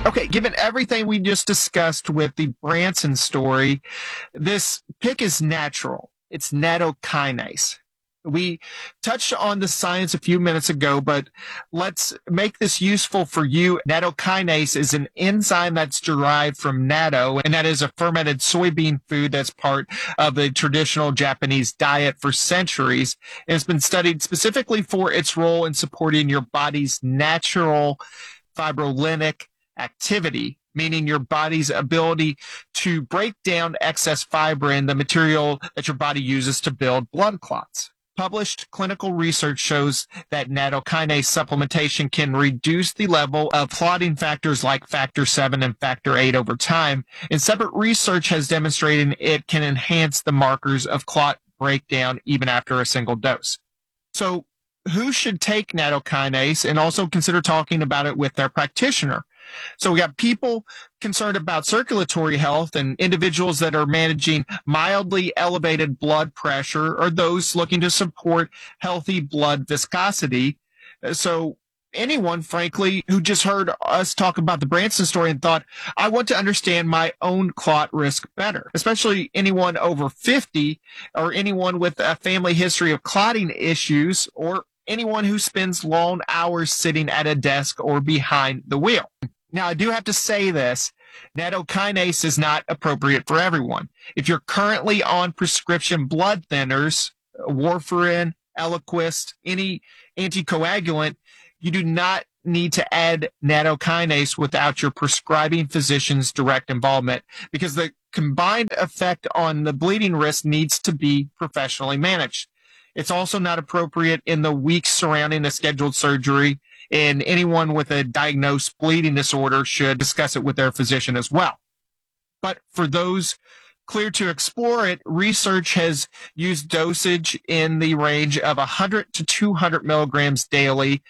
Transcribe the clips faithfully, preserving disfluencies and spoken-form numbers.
Okay, given everything we just discussed with the Branson story, this pick is natural. It's nattokinase. We touched on the science a few minutes ago, but let's make this useful for you. Nattokinase is an enzyme that's derived from natto, and that is a fermented soybean food that's part of the traditional Japanese diet for centuries. And it's been studied specifically for its role in supporting your body's natural fibrolytic activity, meaning your body's ability to break down excess fibrin, the material that your body uses to build blood clots. Published clinical research shows that nattokinase supplementation can reduce the level of clotting factors like factor seven and factor eight over time, and separate research has demonstrated it can enhance the markers of clot breakdown even after a single dose. So who should take nattokinase, and also consider talking about it with their practitioner? So we got people concerned about circulatory health and individuals that are managing mildly elevated blood pressure, or those looking to support healthy blood viscosity. So anyone, frankly, who just heard us talk about the Branson story and thought, I want to understand my own clot risk better, especially anyone over fifty, or anyone with a family history of clotting issues, or anyone who spends long hours sitting at a desk or behind the wheel. Now, I do have to say this, nattokinase is not appropriate for everyone. If you're currently on prescription blood thinners, warfarin, Eliquis, any anticoagulant, you do not need to add nattokinase without your prescribing physician's direct involvement, because the combined effect on the bleeding risk needs to be professionally managed. It's also not appropriate in the weeks surrounding a scheduled surgery, and anyone with a diagnosed bleeding disorder should discuss it with their physician as well. But for those clear to explore it, research has used dosage in the range of one hundred to two hundred milligrams daily,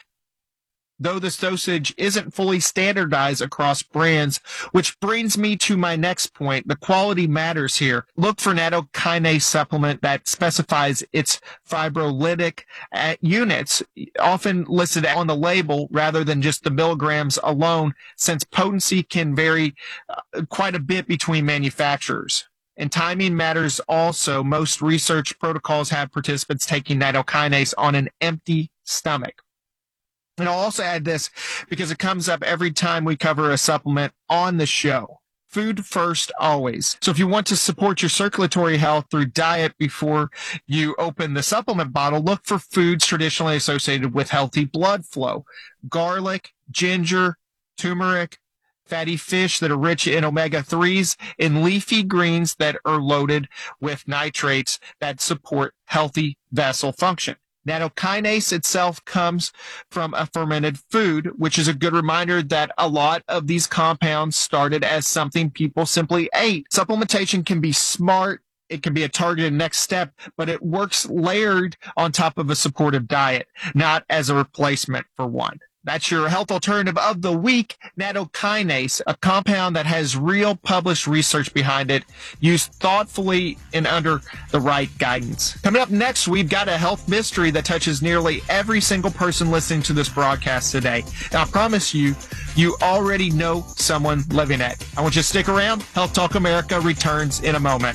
though this dosage isn't fully standardized across brands, which brings me to my next point. The quality matters here. Look for nattokinase supplement that specifies its fibrolytic uh, units, often listed on the label rather than just the milligrams alone, since potency can vary uh, quite a bit between manufacturers. And timing matters also. Most research protocols have participants taking nattokinase on an empty stomach. And I'll also add this because it comes up every time we cover a supplement on the show. Food first, always. So if you want to support your circulatory health through diet before you open the supplement bottle, look for foods traditionally associated with healthy blood flow. Garlic, ginger, turmeric, fatty fish that are rich in omega threes, and leafy greens that are loaded with nitrates that support healthy vessel function. Nattokinase itself comes from a fermented food, which is a good reminder that a lot of these compounds started as something people simply ate. Supplementation can be smart. It can be a targeted next step, but it works layered on top of a supportive diet, not as a replacement for one. That's your health alternative of the week, nattokinase, a compound that has real published research behind it, used thoughtfully and under the right guidance. Coming up next, we've got a health mystery that touches nearly every single person listening to this broadcast today. Now, I promise you, you already know someone living it. I want you to stick around. Health Talk America returns in a moment.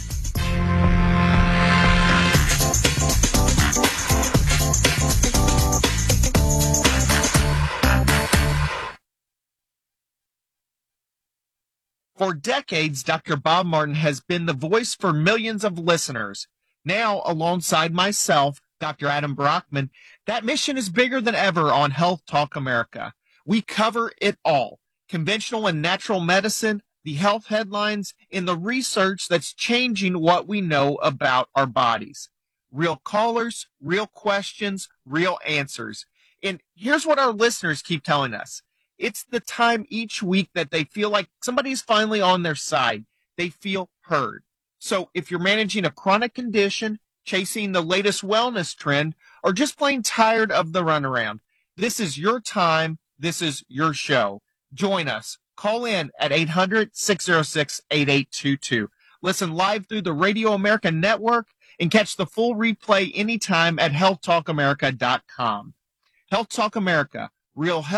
For decades, Doctor Bob Martin has been the voice for millions of listeners. Now, alongside myself, Doctor Adam Brockman, that mission is bigger than ever on Health Talk America. We cover it all: conventional and natural medicine, the health headlines, and the research that's changing what we know about our bodies. Real callers, real questions, real answers. And here's what our listeners keep telling us. It's the time each week that they feel like somebody's finally on their side. They feel heard. So if you're managing a chronic condition, chasing the latest wellness trend, or just plain tired of the runaround, this is your time. This is your show. Join us. Call in at eight hundred, six oh six, eight eight two two. Listen live through the Radio America Network and catch the full replay anytime at health talk america dot com. Health Talk America. Real health,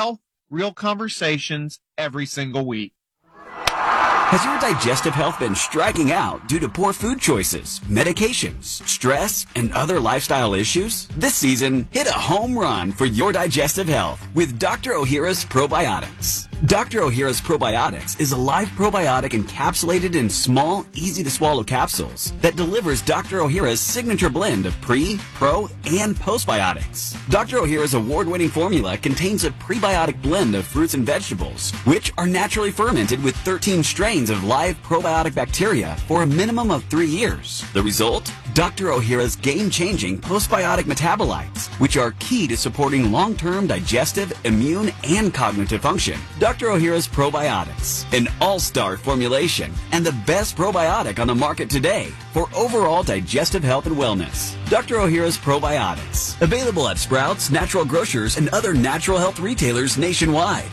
real conversations every single week. Has your digestive health been striking out due to poor food choices, medications, stress, and other lifestyle issues? This season, hit a home run for your digestive health with Doctor Ohhira's Probiotics. Doctor Ohhira's Probiotics is a live probiotic encapsulated in small, easy-to-swallow capsules that delivers Doctor Ohhira's signature blend of pre, pro, and postbiotics. Doctor Ohhira's award-winning formula contains a prebiotic blend of fruits and vegetables, which are naturally fermented with thirteen strains of live probiotic bacteria for a minimum of three years. The result? Doctor Ohhira's game-changing postbiotic metabolites, which are key to supporting long-term digestive, immune, and cognitive function. Doctor Ohhira's Probiotics, an all-star formulation and the best probiotic on the market today for overall digestive health and wellness. Doctor Ohhira's Probiotics, available at Sprouts, Natural Grocers, and other natural health retailers nationwide.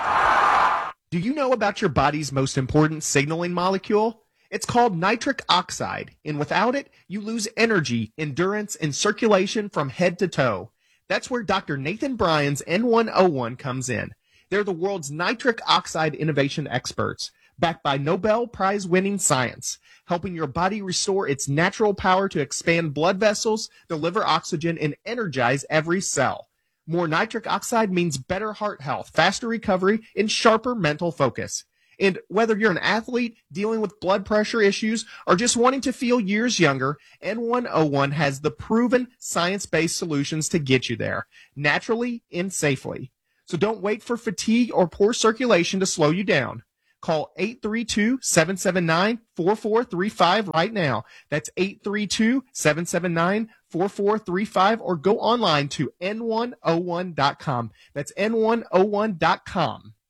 Do you know about your body's most important signaling molecule? It's called nitric oxide, and without it, you lose energy, endurance, and circulation from head to toe. That's where Doctor Nathan Bryan's N one oh one comes in. They're the world's nitric oxide innovation experts, backed by Nobel Prize-winning science, helping your body restore its natural power to expand blood vessels, deliver oxygen, and energize every cell. More nitric oxide means better heart health, faster recovery, and sharper mental focus. And whether you're an athlete dealing with blood pressure issues or just wanting to feel years younger, N one oh one has the proven science-based solutions to get you there, naturally and safely. So don't wait for fatigue or poor circulation to slow you down. Call eight three two, seven seven nine, four four three five right now. That's eight three two, seven seven nine, four four three five, or go online to N one oh one dot com. That's N one oh one dot com.